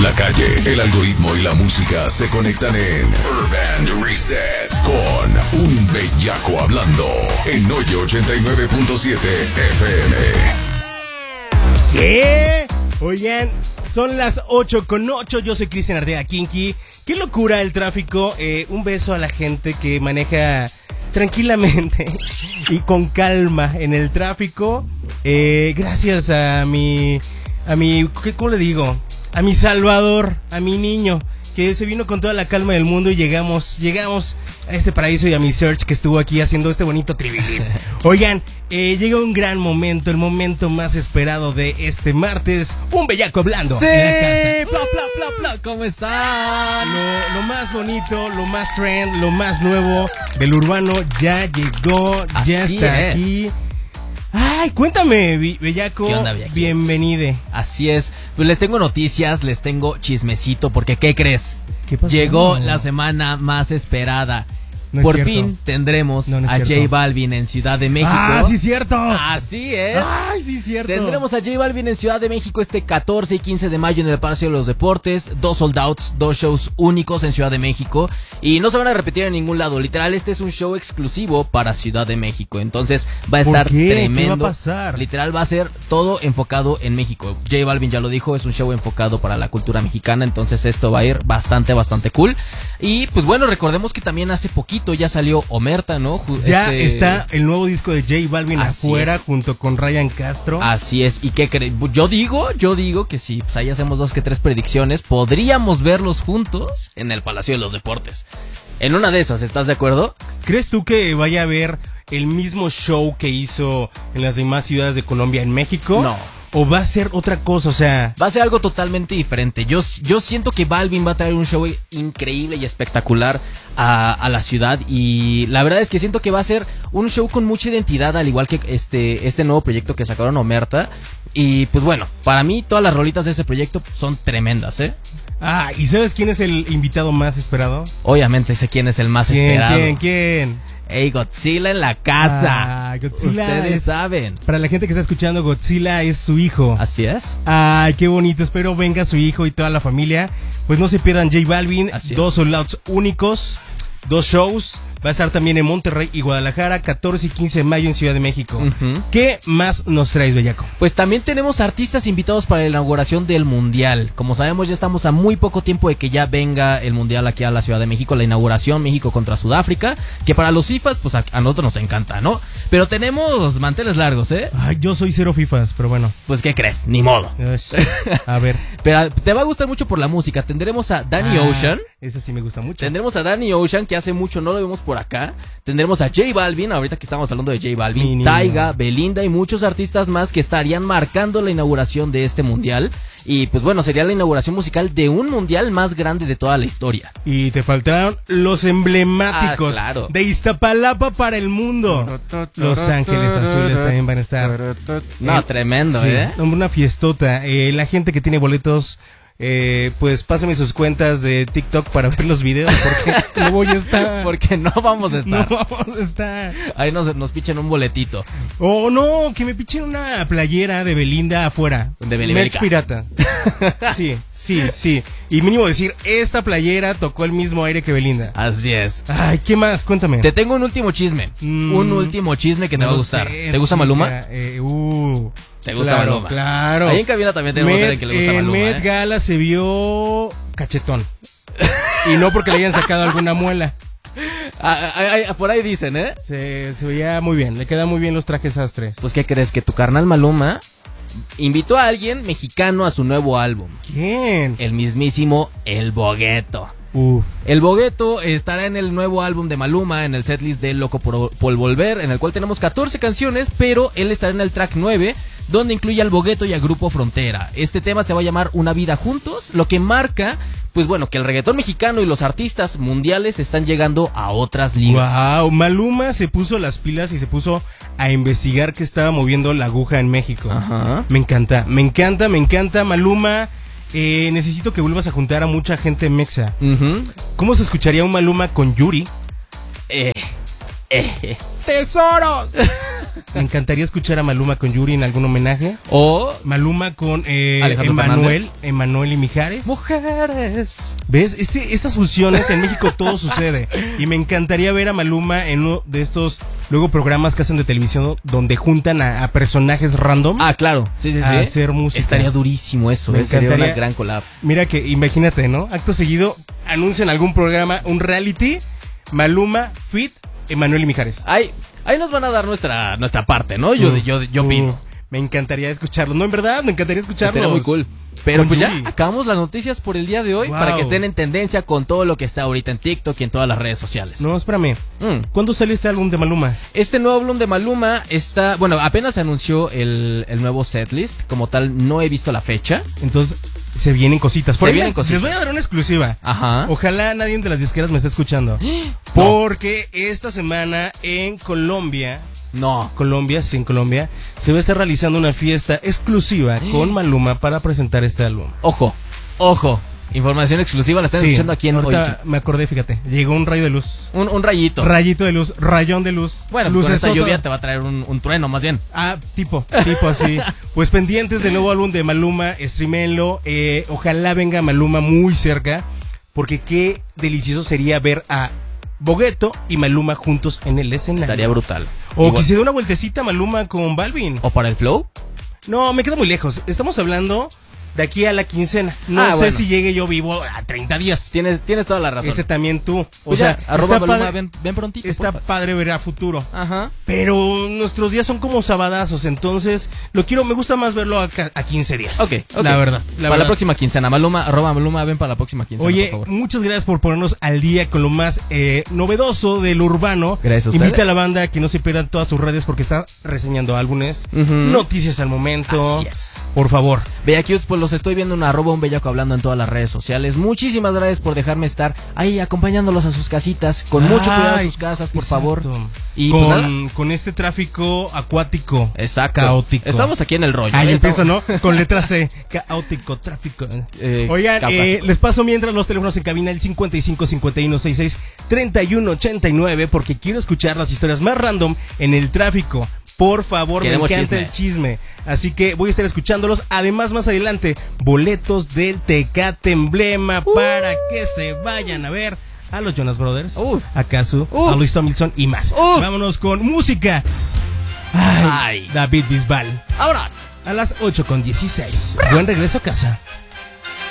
La calle, el algoritmo y la música se conectan en Urban Reset con un bellaco hablando en Hoyo 89.7 FM. ¿Qué? Oigan, son las 8:08. Yo soy Cristian Ardea Kinky. Qué locura el tráfico. Un beso a la gente que maneja tranquilamente y con calma en el tráfico. Gracias a mi, ¿cómo le digo? A mi Salvador, a mi niño, que se vino con toda la calma del mundo y llegamos a este paraíso, y a mi Search, que estuvo aquí haciendo este bonito trivilín. Oigan, llega un gran momento, el momento más esperado de este martes, un bellaco hablando sí, en la casa. Pla, pla, pla, pla. ¿Cómo están? Lo más bonito, lo más trend, lo más nuevo del urbano ya llegó, ya Así está es. aquí. Ay, cuéntame, bellaco. ¿Qué onda, bellaquines? Bienvenide. Así es. Pues les tengo noticias, les tengo chismecito, porque ¿qué crees? ¿Qué pasó? Llegó la semana más esperada. No es Por cierto. fin tendremos No es a J cierto. Balvin en Ciudad de México. Ah, sí, cierto. Así es. Ay, sí, cierto. Tendremos a J Balvin en Ciudad de México este 14 y 15 de mayo en el Palacio de los Deportes. 2 sold outs, 2 shows únicos en Ciudad de México. Y no se van a repetir en ningún lado. Literal, este es un show exclusivo para Ciudad de México. Entonces va a estar ¿Por qué? tremendo. ¿Qué va a pasar? Literal, va a ser todo enfocado en México. J Balvin ya lo dijo, es un show enfocado para la cultura mexicana. Entonces esto va a ir bastante cool. Y pues bueno, recordemos que también hace poquito ya salió Omerta, ¿no? Ya está el nuevo disco de J Balvin Así afuera es. junto con Ryan Castro. Así es, ¿y qué creen? Yo digo que si pues ahí hacemos 2 que 3 predicciones, podríamos verlos juntos en el Palacio de los Deportes. En una de esas, ¿estás de acuerdo? ¿Crees tú que vaya a haber el mismo show que hizo en las demás ciudades de Colombia en México? No. ¿O va a ser otra cosa? O sea, Va a ser algo totalmente diferente. Yo siento que Balvin va a traer un show increíble y espectacular a la ciudad. Y la verdad es que siento que va a ser un show con mucha identidad, al igual que este nuevo proyecto que sacaron, Omerta. Y pues bueno, para mí todas las rolitas de ese proyecto son tremendas, ¿eh? ¿y sabes quién es el invitado más esperado? Obviamente sé quién es el más esperado. ¿Quién? Ey, Godzilla en la casa. Godzilla Ustedes es- saben. Para la gente que está escuchando, Godzilla es su hijo. Así es. Ay, qué bonito. Espero venga su hijo y toda la familia. Pues no se pierdan J Balvin. Así es. 2 sold outs únicos, 2 shows. Va a estar también en Monterrey y Guadalajara, 14 y 15 de mayo en Ciudad de México. Ujú. ¿Qué más nos traes, bellaco? Pues también tenemos artistas invitados para la inauguración del Mundial. Como sabemos, ya estamos a muy poco tiempo de que ya venga el Mundial aquí a la Ciudad de México, la inauguración México contra Sudáfrica, que para los FIFAs, pues a nosotros nos encanta, ¿no? Pero tenemos manteles largos, ¿eh? Ay, yo soy cero FIFAs, pero bueno. Pues, ¿qué crees? Ni modo. Ush. A ver. Pero te va a gustar mucho por la música. Tendremos a Danny Ocean. Ese sí me gusta mucho. Tendremos a Danny Ocean, que hace mucho no lo vemos por acá. Tendremos a J Balvin, ahorita que estamos hablando de J Mi Balvin, niño. Taiga, Belinda y muchos artistas más que estarían marcando la inauguración de este mundial. Y pues bueno, sería la inauguración musical de un mundial más grande de toda la historia. Y te faltaron los emblemáticos claro. de Iztapalapa para el mundo. Los Ángeles Azules también van a estar. No, tremendo, Sí, ¿eh? una fiestota. La gente que tiene boletos, pues pásame sus cuentas de TikTok para ver los videos, porque no voy a estar. Porque no vamos a estar. No vamos a estar. Ahí nos pichen un boletito. Oh, no, que me pichen una playera de Belinda afuera. De Belinda. Merch pirata. Sí. Y mínimo decir, esta playera tocó el mismo aire que Belinda. Así es. Ay, ¿qué más? Cuéntame. Te tengo un último chisme. Un último chisme que te No va a lo gustar. sé, ¿Te gusta chica. Maluma? ¿Te gusta Maluma? Claro. Ahí en cabina también tenemos a alguien que le gusta Maluma, Met ¿eh? Gala se vio cachetón. Y no porque le hayan sacado alguna muela. Por ahí dicen, ¿eh? Se veía muy bien. Le quedan muy bien los trajes sastres. Pues, ¿qué crees? Que tu carnal Maluma invitó a alguien mexicano a su nuevo álbum. ¿Quién? El mismísimo El Bogueto. Uf. El Bogueto estará en el nuevo álbum de Maluma, en el setlist de Loco por Volver, en el cual tenemos 14 canciones, pero él estará en el track 9, donde incluye al Bogueto y a Grupo Frontera. Este tema se va a llamar Una Vida Juntos, lo que marca, pues bueno, que el reggaetón mexicano y los artistas mundiales están llegando a otras ligas. Wow, Maluma se puso las pilas y se puso a investigar qué estaba moviendo la aguja en México. Ajá. Me encanta, Maluma. Necesito que vuelvas a juntar a mucha gente mexa. Uh-huh. ¿Cómo se escucharía un Maluma con Yuri? ¡Tesoros! Me encantaría escuchar a Maluma con Yuri en algún homenaje. O Maluma con Alejandro Emanuel y Mijares. Mujeres. ¿Ves? Estas fusiones en México todo sucede. Y me encantaría ver a Maluma en uno de estos luego programas que hacen de televisión donde juntan a personajes random. Ah, claro. Sí. A hacer música. Estaría durísimo eso. Me Sería encantaría. una gran collab. Mira que, imagínate, ¿no? Acto seguido, anuncian algún programa, un reality, Maluma, Fit, Emanuel y Mijares. Ahí nos van a dar nuestra parte, ¿no? Yo opino. Me encantaría escucharlos. No, en verdad, me encantaría escucharlos. Estaría muy cool. Pero Con pues Yuri. ya acabamos las noticias por el día de hoy. Wow. Para que estén en tendencia con todo lo que está ahorita en TikTok y en todas las redes sociales. No, espérame. ¿Cuándo sale este álbum de Maluma? Este nuevo álbum de Maluma está... Bueno, apenas se anunció el nuevo setlist. Como tal, no he visto la fecha. Entonces, se vienen cositas. Se vienen cositas. Les voy a dar una exclusiva. Ajá. Ojalá nadie de las disqueras me esté escuchando. Porque esta semana en Colombia, sí, en Colombia, se va a estar realizando una fiesta exclusiva con Maluma para presentar este álbum. Ojo. Información exclusiva la están escuchando aquí en ahorita me acordé, fíjate. Llegó un rayo de luz. Un rayito. Rayito de luz, rayón de luz. Bueno, Luces con esta soto. lluvia te va a traer un trueno más bien. Ah, tipo así. Pues pendientes del nuevo álbum de Maluma, streamenlo. Ojalá venga Maluma muy cerca, porque qué delicioso sería ver a Bogueto y Maluma juntos en el escenario. Estaría brutal. O Igual. que se dé una vueltecita Maluma con Balvin. ¿O para el flow? No, me quedo muy lejos. Estamos hablando de aquí a la quincena. No sé bueno. si llegue yo vivo a 30 días. Tienes toda la razón. Ese también tú. Pues o sea, ya, arroba está Maluma, padre, ven prontito. está porfas. padre ver a futuro. Ajá. Pero nuestros días son como sabadazos, entonces me gusta más verlo a 15 días. Ok. La verdad. Para la próxima quincena. Maluma, arroba Maluma, ven para la próxima quincena, Oye, por favor. muchas gracias por ponernos al día con lo más novedoso del urbano. Gracias a ustedes. Invita a la banda a que no se pierdan todas tus redes porque está reseñando álbumes, noticias al momento. Así es. Por favor. Bellacutes, pues los estoy viendo en arroba un bellaco hablando en todas las redes sociales. Muchísimas gracias por dejarme estar ahí acompañándolos a sus casitas. Con mucho cuidado a sus casas, por favor. Y pues nada. Con este tráfico acuático. Exacto. Caótico. Estamos aquí en el rollo. Ahí Estamos- empiezo, ¿no? Con letra C. Caótico, tráfico. Oigan, capaz. les paso mientras los teléfonos en cabina el 55 51 66 31 89 porque quiero escuchar las historias más random en el tráfico. Por favor, Queremos me encanta chisme. el chisme. Así que voy a estar escuchándolos. Además, más adelante, boletos del Tecate Emblema para que se vayan a ver a los Jonas Brothers, a Kazu, a Luis Tomlinson y más. Vámonos con música. Ay, David Bisbal. Ahora, a las 8:16. Buen regreso a casa.